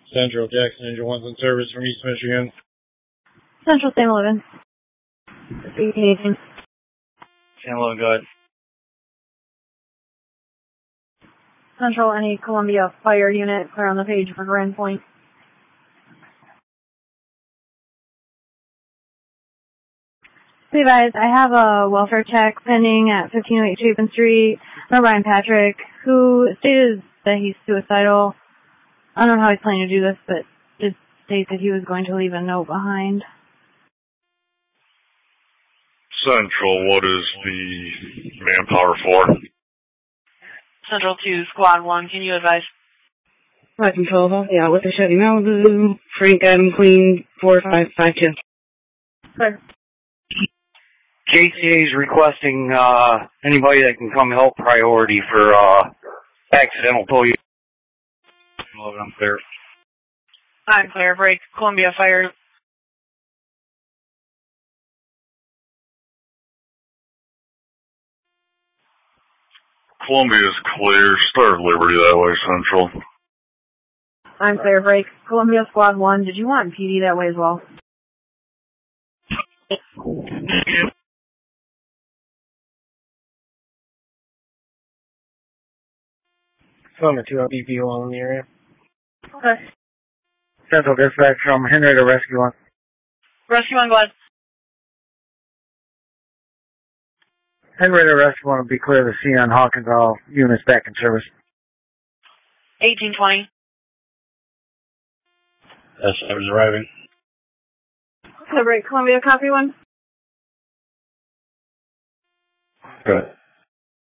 Central, Jackson Engine 1's in service from East Michigan. Central, Sam 11. 1818. Sam 11, go ahead. Central, any Columbia fire unit, clear on the page for Grand Point. Hey guys, I have a welfare check pending at 1508 Chapin Street from Brian Patrick, who stated that he's suicidal. I don't know how he's planning to do this, but did state that he was going to leave a note behind. Central, what is the manpower for? Central 2, Squad 1, can you advise? Flight Control, yeah, with the Chevy Malibu, Frank Adam Queen, 4552. Sir. JCA is requesting anybody that can come help priority for accidental tow. I'm clear. I'm clear. Break. Columbia Fire. Columbia is clear. Start Liberty that way, Central. I'm clear. Break. Columbia Squad 1. Did you want PD that way as well? Phone 2 on BP along in the area. Okay. Central dispatch from Henry to Rescue 1. Rescue 1, go ahead. Henry to Rescue 1 will be clear to see on Hawkins, all units back in service. 1820. S7's arriving. Okay, break. Columbia, copy 1. Good.